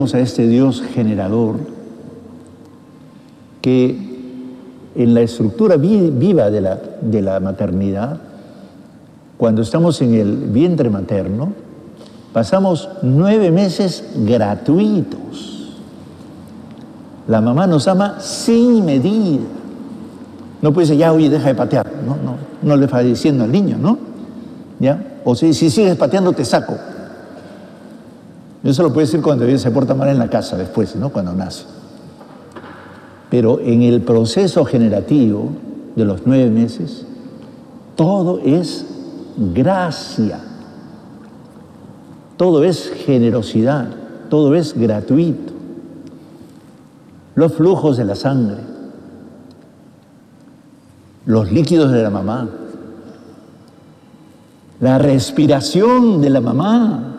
a este Dios generador que en la estructura viva de la maternidad, cuando estamos en el vientre materno, pasamos 9 meses gratuitos. La mamá nos ama sin medida. No puede decir, ya, oye, deja de patear. No le va diciendo al niño, ¿no? ¿Ya? O si sigues pateando, te saco. Eso lo puede decir cuando se porta mal en la casa después, ¿no? Cuando nace. Pero en el proceso generativo de los 9 meses, todo es gracia, todo es generosidad, todo es gratuito. Los flujos de la sangre, los líquidos de la mamá, la respiración de la mamá,